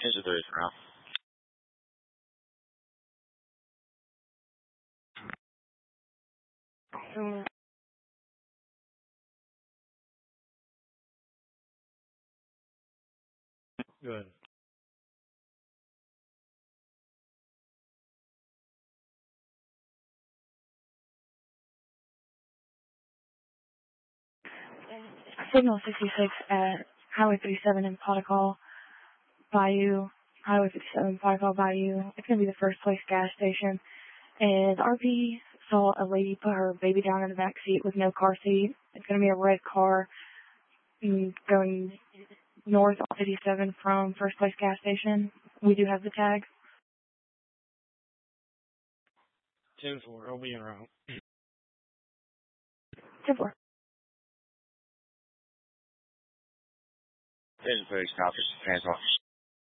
Here's the 30th round. Good. Signal 66 at Highway 57 in Potical Bayou. Highway 57 Potical Bayou. It's going to be the first place gas station. And the RP saw a lady put her baby down in the back seat with no car seat. It's going to be a red car going north on 57 from first place gas station. We do have the tag. 10-4. I'll be en route. 10-4. Here's the 30th officer. Hands off.